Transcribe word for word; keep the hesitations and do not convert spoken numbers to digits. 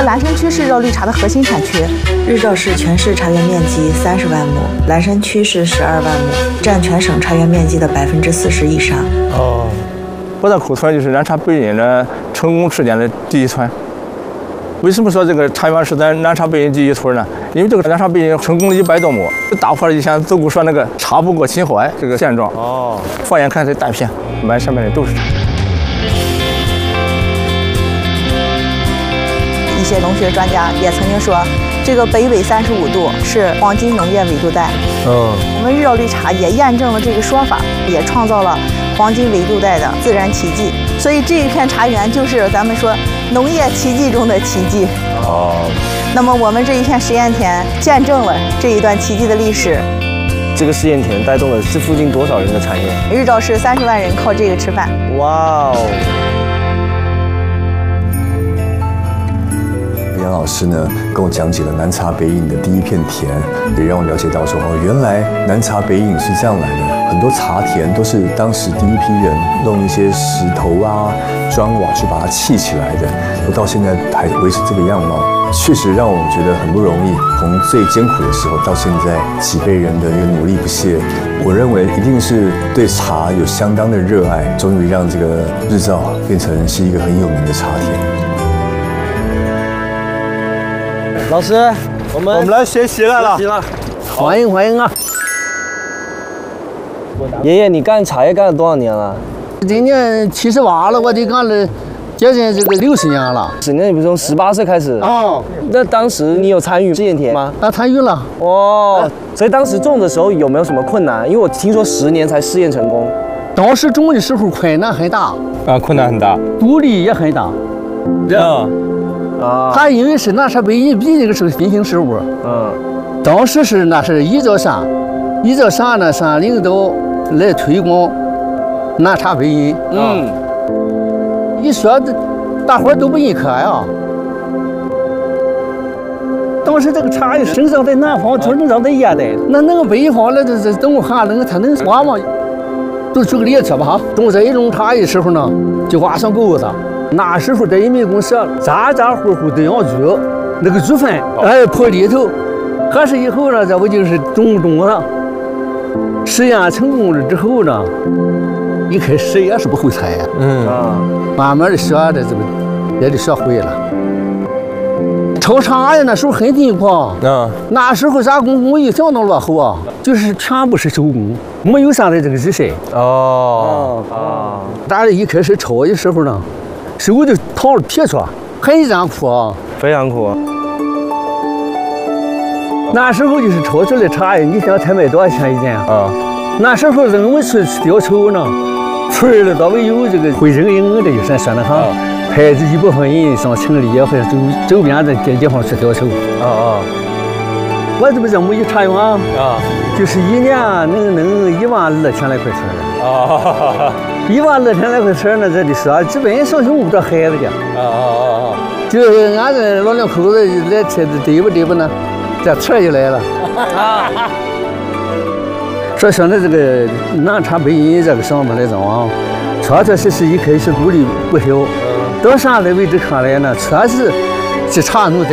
蓝山区是日照绿茶的核心产区。 日照市全市茶园面积三十万亩，蓝山区是十二万亩，占全省茶园面积的百分之四十以上。 哦，博泽口村就是南茶北饮的成功试点的第一村。为什么说这个茶园是咱南茶北饮第一村呢？因为这个南茶北饮成功了一百多亩，打破了以前自古说那个茶不过秦淮这个现状。哦，放眼看这大片，满上面的都是茶。 一些农学专家也曾经说，这个北纬三十五度是黄金农业纬度带。嗯，我们日照绿茶也验证了这个说法，也创造了黄金纬度带的自然奇迹。所以这一片茶园就是咱们说农业奇迹中的奇迹。哦，那么我们这一片实验田见证了这一段奇迹的历史。 这个试验田带动了这附近多少人的产业？ 日照市三十万人靠这个吃饭。 哇哦！ 杨老师呢跟我讲解了南茶北饮的第一片田，也让我了解到说哦，原来南茶北饮是这样来的。很多茶田都是当时第一批人弄一些石头啊、砖瓦去把它砌起来的，到现在还维持这个样貌，确实让我觉得很不容易。从最艰苦的时候到现在几辈人的一个努力不懈，我认为一定是对茶有相当的热爱，终于让这个日照变成是一个很有名的茶田。 老师，我们我们来学习来了， 学习了，欢迎欢迎啊！爷爷，你干茶叶干了多少年了？ 今年七十八了，我得干了接近这个六十年了。 十年，你不是从十八岁开始？哦。那当时你有参与试验田吗？ 啊，参与了。 哦，所以当时种的时候有没有什么困难？因为我听说十年才试验成功。 当时种的时候困难很大。 啊，困难很大。 阻力也很大。 这样。 啊，它因为是南茶北饮毕竟是个新兴事物，嗯，当时是那是依照啥？依照啥呢？啥领导来推广南茶北饮，嗯，一说这大伙都不认可呀。当时这个茶叶生长在南方，生长在热带，那那个北方的这这冬寒冷，它能花吗？就举个例子吧哈，种这一种茶叶的时候呢，就挖上沟子。那时候在人民公社，家家户户都养猪，那个猪粪哎铺里头，可是以后呢，这不就是种种了。实验成功了之后呢，一开始也是不会采呀，嗯啊，慢慢的学的这个也得学会了。炒茶呀，那时候很辛苦啊，嗯，那时候啥工工艺相当落后啊，就是全部是手工，没有现在这个机械。哦啊，咱一开始炒的时候呢。手就掏了皮出，很艰苦啊， 非常苦。 那时候就是炒出来茶叶，你想才卖多少钱一斤啊？那时候人们去雕抽呢，村里到尾有这个会人营的，有啥说的哈，派这一部分人上城里或者周周边的这地方去雕抽。啊啊！我这不是木一茶园啊，就是一年能能一万二千来块钱的。啊。一万二千来块钱呢，这里说基本上用不着孩子的。啊啊啊啊！就是俺这老两口子来吃对不对不呢？这钱就来了。啊！说现在这个南茶北饮这个项目来讲啊，确确实实一开始阻力不小，到现在为止看来呢，确实这茶农在